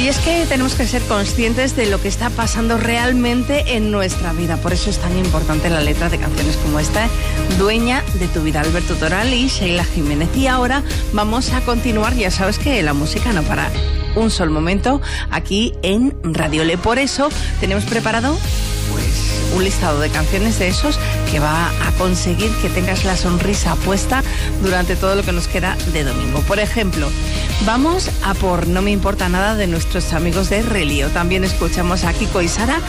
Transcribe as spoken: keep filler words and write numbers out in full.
Y es que tenemos que ser conscientes de lo que está pasando realmente en nuestra vida. Por eso es tan importante la letra de canciones como esta, Dueña de tu vida, Alberto Toral y Sheila Jiménez. Y ahora vamos a continuar, ya sabes que la música no para un solo momento aquí en Radio Le. Por eso tenemos preparado pues un listado de canciones de esos que va a conseguir que tengas la sonrisa puesta durante todo lo que nos queda de domingo. Por ejemplo, vamos a por No me importa nada de nuestros amigos de Relio. También escuchamos a Kiko y Sara